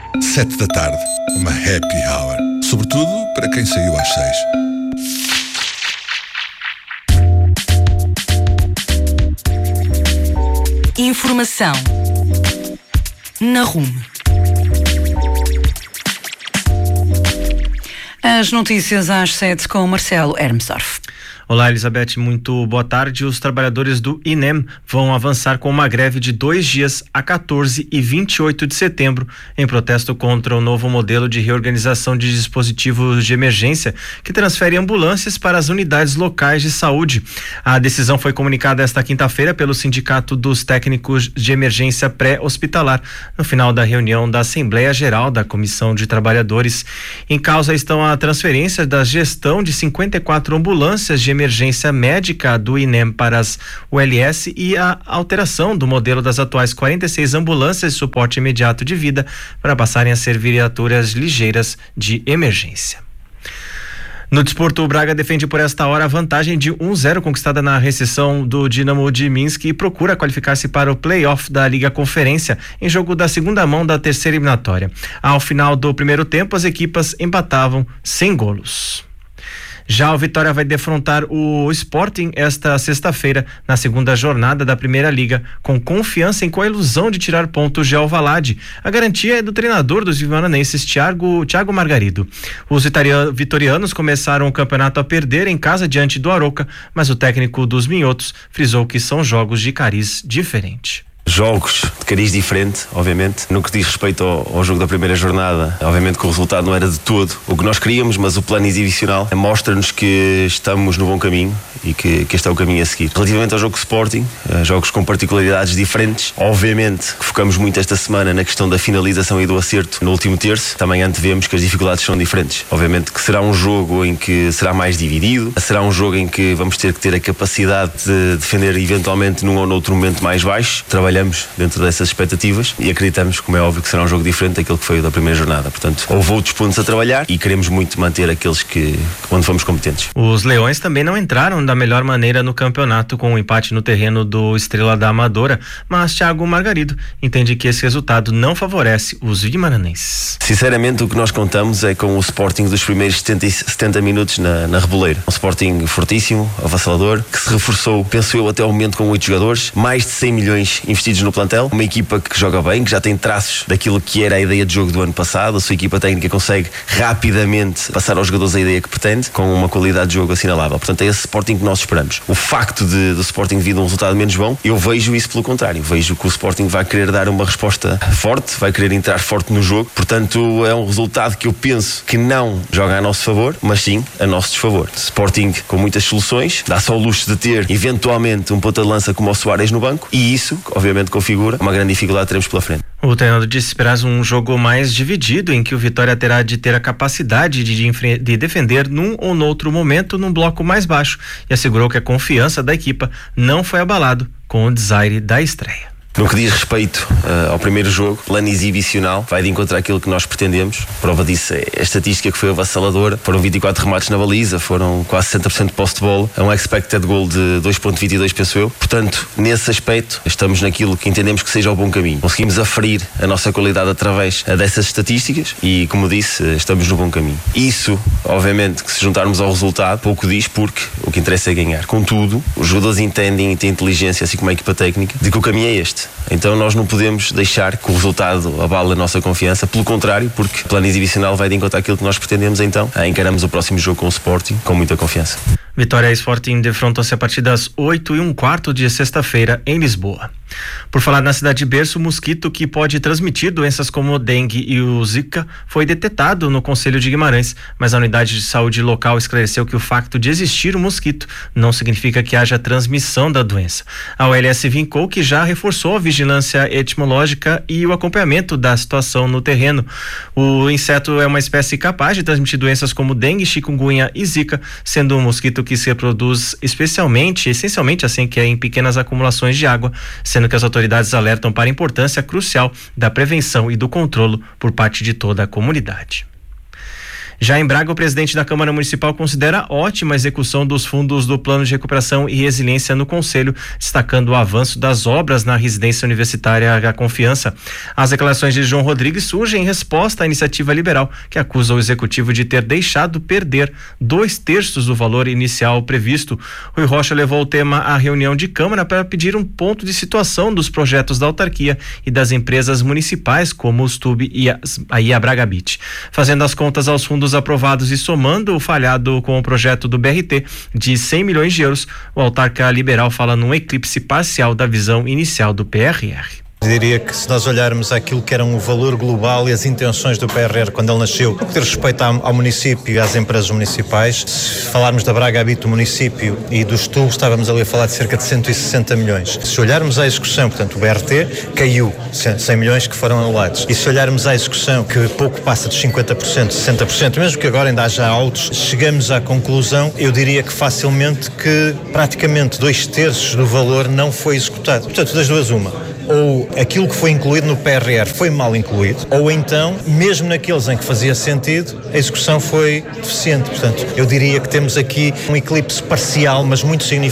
7 da tarde, uma happy hour. Sobretudo para quem saiu às 6. Informação na RUM. As notícias às 7 com Marcelo Hermsdorf. Olá, Elizabeth, muito boa tarde. Os trabalhadores do INEM vão avançar com uma greve de 2 dias a 14 e 28 de setembro, em protesto contra o novo modelo de reorganização de dispositivos de emergência que transfere ambulâncias para as unidades locais de saúde. A decisão foi comunicada esta quinta-feira pelo Sindicato dos Técnicos de Emergência Pré-Hospitalar, no final da reunião da Assembleia Geral da Comissão de Trabalhadores. Em causa estão a transferência da gestão de 54 ambulâncias de emergência médica do INEM para as ULS e a alteração do modelo das atuais 46 ambulâncias de suporte imediato de vida para passarem a ser viaturas ligeiras de emergência. No desporto, o Braga defende por esta hora a vantagem de 1-0 conquistada na recepção do Dinamo de Minsk e procura qualificar-se para o play-off da Liga Conferência em jogo da segunda mão da terceira eliminatória. Ao final do primeiro tempo, as equipas empatavam sem golos. Já o Vitória vai defrontar o Sporting esta sexta-feira, na segunda jornada da Primeira Liga, com confiança e com a ilusão de tirar pontos de Alvalade. A garantia é do treinador dos vimaranenses, Thiago Margarido. Os vitorianos começaram o campeonato a perder em casa diante do Arouca, mas o técnico dos Minhotos frisou que são jogos de cariz diferente. Jogos de cariz diferente, obviamente. No que diz respeito ao jogo da primeira jornada, obviamente que o resultado não era de todo o que nós queríamos, mas o plano exibicional mostra-nos que estamos no bom caminho e que este é o caminho a seguir. Relativamente ao jogo Sporting, jogos com particularidades diferentes, obviamente que focamos muito esta semana na questão da finalização e do acerto no último terço. Também antevemos que as dificuldades são diferentes. Obviamente que será um jogo em que será mais dividido, será um jogo em que vamos ter que ter a capacidade de defender eventualmente num ou noutro momento mais baixo. Trabalhamos dentro dessas expectativas e acreditamos, como é óbvio, que será um jogo diferente daquele que foi o da primeira jornada. Portanto, houve outros pontos a trabalhar e queremos muito manter aqueles onde fomos competentes. Os Leões também não entraram da melhor maneira no campeonato com o empate no terreno do Estrela da Amadora, mas Thiago Margarido entende que esse resultado não favorece os vimaranenses. Sinceramente, o que nós contamos é com o Sporting dos primeiros 70 minutos na Reboleira. Um Sporting fortíssimo, avassalador, que se reforçou, penso eu, até o momento com 8 jogadores, mais de 100 milhões investidos no plantel, uma equipa que joga bem, que já tem traços daquilo que era a ideia de jogo do ano passado. A sua equipa técnica consegue rapidamente passar aos jogadores a ideia que pretende, com uma qualidade de jogo assinalável. Portanto, é esse Sporting que nós esperamos. O facto do Sporting vir um resultado menos bom, eu vejo isso pelo contrário. Vejo que o Sporting vai querer dar uma resposta forte, vai querer entrar forte no jogo. Portanto, é um resultado que eu penso que não joga a nosso favor, mas sim a nosso desfavor. Sporting com muitas soluções, dá só o luxo de ter eventualmente um ponta de lança como o Soares no banco, e isso, obviamente, configura uma grande dificuldade que teremos pela frente. O treinador disse esperar um jogo mais dividido, em que o Vitória terá de ter a capacidade de defender num ou noutro momento num bloco mais baixo, e assegurou que a confiança da equipa não foi abalado com o desaire da estreia. No que diz respeito ao primeiro jogo, plano exibicional, vai de encontro àquilo que nós pretendemos. Prova disso é a estatística que foi avassaladora. Foram 24 remates na baliza, foram quase 60% de posse de bola, é um expected goal de 2.22, penso eu. Portanto, nesse aspecto, estamos naquilo que entendemos que seja o bom caminho. Conseguimos aferir a nossa qualidade através dessas estatísticas e, como disse, estamos no bom caminho. Isso, obviamente, que se juntarmos ao resultado, pouco diz, porque o que interessa é ganhar. Contudo, os jogadores entendem e têm inteligência, assim como a equipa técnica, de que o caminho é este. Então nós não podemos deixar que o resultado abale a nossa confiança, pelo contrário, porque o plano exibicional vai de encontro àquilo que nós pretendemos. Então encaramos o próximo jogo com o Sporting com muita confiança. Vitória e Sporting defrontam-se a partir das 8h15 de sexta-feira em Lisboa. Por falar na cidade de berço, o mosquito que pode transmitir doenças como o dengue e o zika foi detectado no Conselho de Guimarães, mas a unidade de saúde local esclareceu que o facto de existir o mosquito não significa que haja transmissão da doença. A OLS vincou que já reforçou a vigilância etimológica e o acompanhamento da situação no terreno. O inseto é uma espécie capaz de transmitir doenças como dengue, chikungunya e zika, sendo um mosquito que se reproduz essencialmente assim que é em pequenas acumulações de água, sendo que as autoridades alertam para a importância crucial da prevenção e do controle por parte de toda a comunidade. Já em Braga, o presidente da Câmara Municipal considera ótima a execução dos fundos do Plano de Recuperação e Resiliência no Conselho, destacando o avanço das obras na residência universitária A Confiança. As declarações de João Rodrigues surgem em resposta à iniciativa liberal, que acusa o executivo de ter deixado perder 2/3 do valor inicial previsto. Rui Rocha levou o tema à reunião de Câmara para pedir um ponto de situação dos projetos da autarquia e das empresas municipais, como o STUB e a Bragabit. Fazendo as contas aos fundos aprovados e somando o falhado com o projeto do BRT de 100 milhões de euros, o autarca liberal fala num eclipse parcial da visão inicial do PRR. Eu diria que se nós olharmos aquilo que era o valor global e as intenções do PRR quando ele nasceu, no que diz respeito ao município e às empresas municipais, se falarmos da Bragabit do município e do STUB, estávamos ali a falar de cerca de 160 milhões. Se olharmos à execução, portanto o BRT caiu 100 milhões que foram anulados. E se olharmos à execução, que pouco passa dos 50%, 60%, mesmo que agora ainda haja autos, chegamos à conclusão, eu diria que facilmente que praticamente 2/3 do valor não foi executado. Portanto, das duas uma. Ou aquilo que foi incluído no PRR foi mal incluído, ou então, mesmo naqueles em que fazia sentido, a execução foi deficiente. Portanto, eu diria que temos aqui um eclipse parcial, mas muito significativo